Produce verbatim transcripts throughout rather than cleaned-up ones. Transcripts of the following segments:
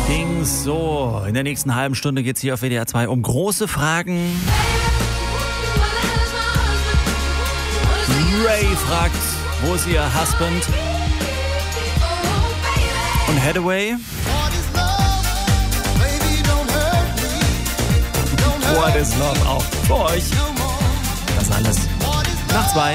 Allerdings so, in der nächsten halben Stunde geht es hier auf W D R zwei um große Fragen. Ray fragt, wo ist ihr Husband? Und Hathaway? What is Love auch für euch? Das alles nach zwei.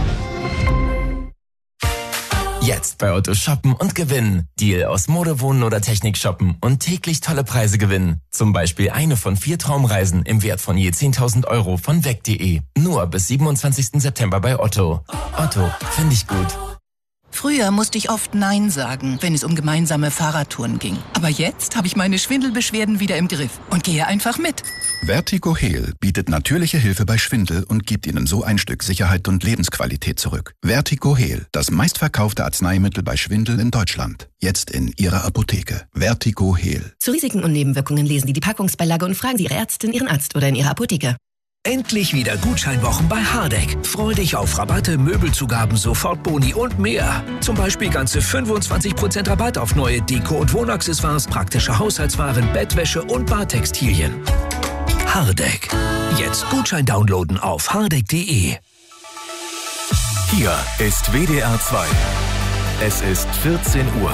Jetzt bei Otto shoppen und gewinnen. Deal aus Mode, Wohnen oder Technik shoppen und täglich tolle Preise gewinnen. Zum Beispiel eine von vier Traumreisen im Wert von je zehntausend Euro von weg punkt de. Nur bis siebenundzwanzigsten September bei Otto. Otto, finde ich gut. Früher musste ich oft Nein sagen, wenn es um gemeinsame Fahrradtouren ging. Aber jetzt habe ich meine Schwindelbeschwerden wieder im Griff und gehe einfach mit. Vertigo Heal bietet natürliche Hilfe bei Schwindel und gibt Ihnen so ein Stück Sicherheit und Lebensqualität zurück. Vertigo Heal, das meistverkaufte Arzneimittel bei Schwindel in Deutschland. Jetzt in Ihrer Apotheke. Vertigo Heal. Zu Risiken und Nebenwirkungen lesen Sie die Packungsbeilage und fragen Sie Ihre Ärztin, Ihren Arzt oder in Ihrer Apotheke. Endlich wieder Gutscheinwochen bei Hardegg. Freu dich auf Rabatte, Möbelzugaben, Sofortboni und mehr. Zum Beispiel ganze fünfundzwanzig Prozent Rabatt auf neue Deko- und Wohnaccessoires, praktische Haushaltswaren, Bettwäsche und Badtextilien. Hardegg. Jetzt Gutschein downloaden auf hardegg punkt de. Hier ist W D R zwei. Es ist vierzehn Uhr.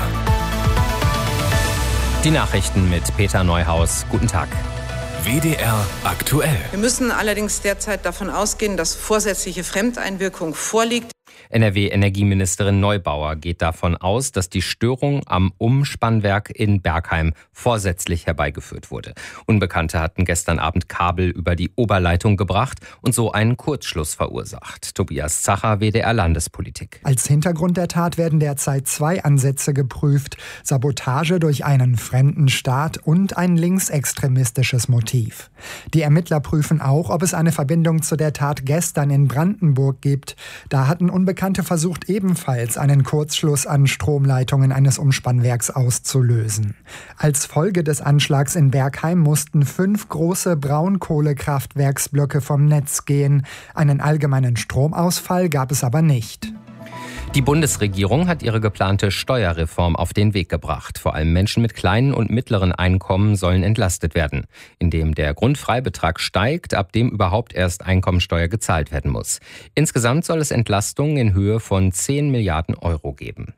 Die Nachrichten mit Peter Neuhaus. Guten Tag. W D R aktuell. Wir müssen allerdings derzeit davon ausgehen, dass vorsätzliche Fremdeinwirkung vorliegt. N R W-Energieministerin Neubauer geht davon aus, dass die Störung am Umspannwerk in Bergheim vorsätzlich herbeigeführt wurde. Unbekannte hatten gestern Abend Kabel über die Oberleitung gebracht und so einen Kurzschluss verursacht. Tobias Zacher, W D R Landespolitik. Als Hintergrund der Tat werden derzeit zwei Ansätze geprüft: Sabotage durch einen fremden Staat und ein linksextremistisches Motiv. Die Ermittler prüfen auch, ob es eine Verbindung zu der Tat gestern in Brandenburg gibt. Da hatten Unbekannte versucht, ebenfalls einen Kurzschluss an Stromleitungen eines Umspannwerks auszulösen. Als Folge des Anschlags in Bergheim mussten fünf große Braunkohlekraftwerksblöcke vom Netz gehen. Einen allgemeinen Stromausfall gab es aber nicht. Die Bundesregierung hat ihre geplante Steuerreform auf den Weg gebracht. Vor allem Menschen mit kleinen und mittleren Einkommen sollen entlastet werden, indem der Grundfreibetrag steigt, ab dem überhaupt erst Einkommensteuer gezahlt werden muss. Insgesamt soll es Entlastungen in Höhe von zehn Milliarden Euro geben.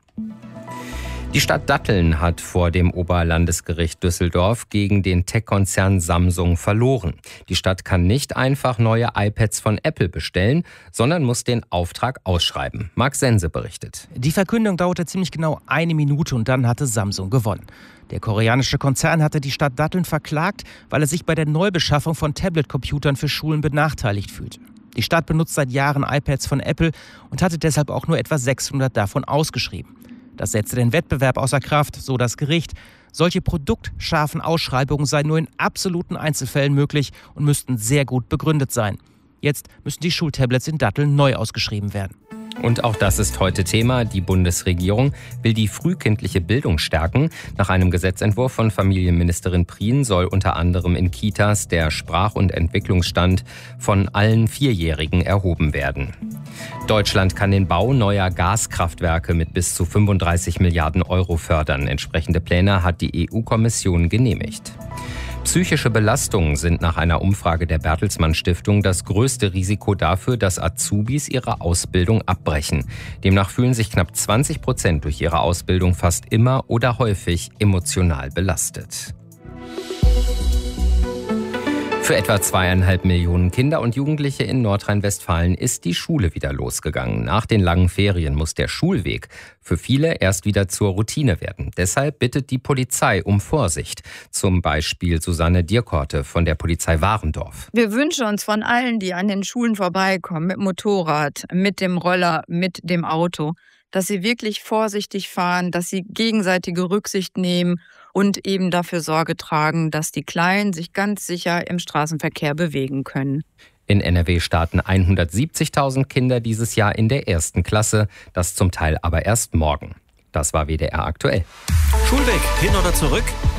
Die Stadt Datteln hat vor dem Oberlandesgericht Düsseldorf gegen den Tech-Konzern Samsung verloren. Die Stadt kann nicht einfach neue iPads von Apple bestellen, sondern muss den Auftrag ausschreiben. Marc Sense berichtet. Die Verkündung dauerte ziemlich genau eine Minute und dann hatte Samsung gewonnen. Der koreanische Konzern hatte die Stadt Datteln verklagt, weil er sich bei der Neubeschaffung von Tablet-Computern für Schulen benachteiligt fühlte. Die Stadt benutzt seit Jahren iPads von Apple und hatte deshalb auch nur etwa sechshundert davon ausgeschrieben. Das setzte den Wettbewerb außer Kraft, so das Gericht. Solche produktscharfen Ausschreibungen seien nur in absoluten Einzelfällen möglich und müssten sehr gut begründet sein. Jetzt müssen die Schultablets in Datteln neu ausgeschrieben werden. Und auch das ist heute Thema. Die Bundesregierung will die frühkindliche Bildung stärken. Nach einem Gesetzentwurf von Familienministerin Prien soll unter anderem in Kitas der Sprach- und Entwicklungsstand von allen Vierjährigen erhoben werden. Deutschland kann den Bau neuer Gaskraftwerke mit bis zu fünfunddreißig Milliarden Euro fördern. Entsprechende Pläne hat die E U-Kommission genehmigt. Psychische Belastungen sind nach einer Umfrage der Bertelsmann Stiftung das größte Risiko dafür, dass Azubis ihre Ausbildung abbrechen. Demnach fühlen sich knapp zwanzig Prozent durch ihre Ausbildung fast immer oder häufig emotional belastet. Für etwa zweieinhalb Millionen Kinder und Jugendliche in Nordrhein-Westfalen ist die Schule wieder losgegangen. Nach den langen Ferien muss der Schulweg für viele erst wieder zur Routine werden. Deshalb bittet die Polizei um Vorsicht. Zum Beispiel Susanne Dierkorte von der Polizei Warendorf. Wir wünschen uns von allen, die an den Schulen vorbeikommen, mit dem Motorrad, mit dem Roller, mit dem Auto, dass sie wirklich vorsichtig fahren, dass sie gegenseitige Rücksicht nehmen und eben dafür Sorge tragen, dass die Kleinen sich ganz sicher im Straßenverkehr bewegen können. In N R W starten hundertsiebzigtausend Kinder dieses Jahr in der ersten Klasse, das zum Teil aber erst morgen. Das war W D R aktuell. Schulweg, hin oder zurück?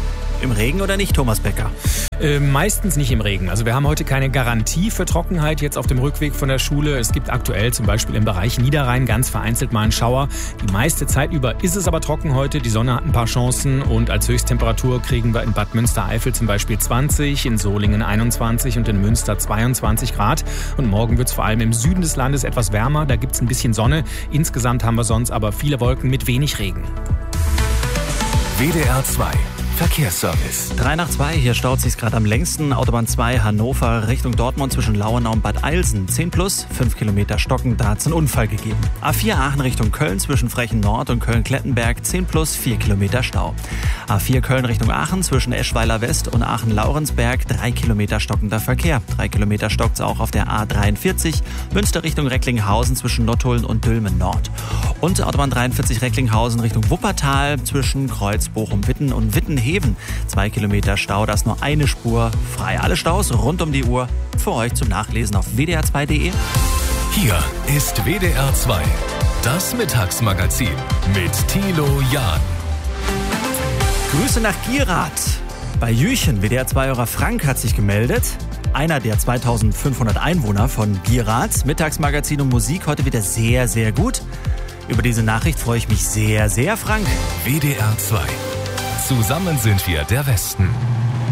Im Regen oder nicht, Thomas Becker? Äh, meistens nicht im Regen. Also wir haben heute keine Garantie für Trockenheit jetzt auf dem Rückweg von der Schule. Es gibt aktuell zum Beispiel im Bereich Niederrhein ganz vereinzelt mal einen Schauer. Die meiste Zeit über ist es aber trocken heute. Die Sonne hat ein paar Chancen und als Höchsttemperatur kriegen wir in Bad Münstereifel zum Beispiel zwanzig, in Solingen einundzwanzig und in Münster zweiundzwanzig Grad. Und morgen wird es vor allem im Süden des Landes etwas wärmer. Da gibt es ein bisschen Sonne. Insgesamt haben wir sonst aber viele Wolken mit wenig Regen. W D R zwei Verkehrsservice. drei nach zwei, hier staut sich's gerade am längsten. Autobahn zwei Hannover Richtung Dortmund zwischen Lauenau und Bad Eilsen. zehn plus, fünf Kilometer stocken, da hat's einen Unfall gegeben. A vier Aachen Richtung Köln zwischen Frechen Nord und Köln-Klettenberg. zehn plus, vier Kilometer Stau. A vier Köln Richtung Aachen zwischen Eschweiler West und Aachen-Laurensberg. drei Kilometer stockender Verkehr. drei Kilometer stockt's auch auf der A dreiundvierzig. Münster Richtung Recklinghausen zwischen Nottuln und Dülmen Nord. Und Autobahn dreiundvierzig Recklinghausen Richtung Wuppertal zwischen Kreuz, Bochum-Witten und Wittenheben. Zwei Kilometer Stau, da ist nur eine Spur frei. Alle Staus rund um die Uhr für euch zum Nachlesen auf w d r zwei punkt d e. Hier ist W D R zwei, das Mittagsmagazin mit Thilo Jahn. Grüße nach Gierat. Bei Jüchen, W D R zwei-Hörer Frank hat sich gemeldet. Einer der zweitausendfünfhundert Einwohner von Gierat. Mittagsmagazin und Musik heute wieder sehr, sehr gut. Über diese Nachricht freue ich mich sehr, sehr, Frank. W D R zwei. Zusammen sind wir der Westen.